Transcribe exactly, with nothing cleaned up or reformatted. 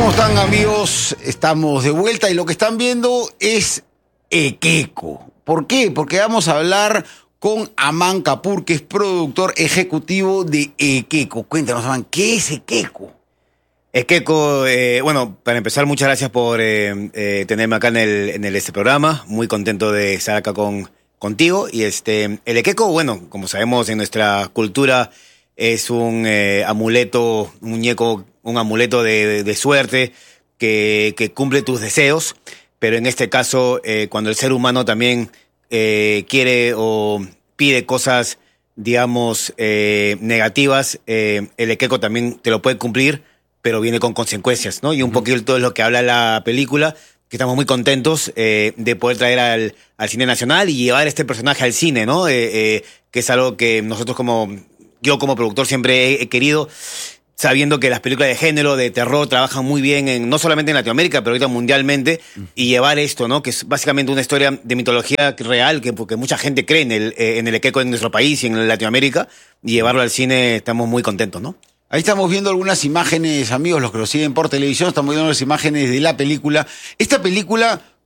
¿Cómo están, amigos? Estamos de vuelta y lo que están viendo es Ekeko. ¿Por qué? Porque vamos a hablar con Aman Kapoor, que es productor ejecutivo de Ekeko. Cuéntanos, Aman, ¿qué es Ekeko? Ekeko, eh, bueno, para empezar, muchas gracias por eh, eh, tenerme acá en el, en el este programa. Muy contento de estar acá con, contigo. Y este, el Ekeko, bueno, como sabemos en nuestra cultura, es un eh, amuleto, un muñeco, un amuleto de, de, de suerte que, que cumple tus deseos. Pero en este caso, eh, cuando el ser humano también eh, quiere o pide cosas, digamos, eh, negativas, eh, el Ekeko también te lo puede cumplir, pero viene con consecuencias, ¿no? Y un poquito de lo que habla la película, que estamos muy contentos eh, de poder traer al, al cine nacional y llevar este personaje al cine, ¿no? Eh, eh, que es algo que nosotros como, yo como productor siempre he, he querido, sabiendo que las películas de género, de terror, trabajan muy bien, en, no solamente en Latinoamérica, pero ahorita mundialmente, y llevar esto, ¿no? Que es básicamente una historia de mitología real, que porque mucha gente cree en el, eh, en el Ekeko en nuestro país y en Latinoamérica, y llevarlo al cine, estamos muy contentos, ¿no? Ahí estamos viendo algunas imágenes, amigos, los que lo siguen por televisión, estamos viendo las imágenes de la película. Esta película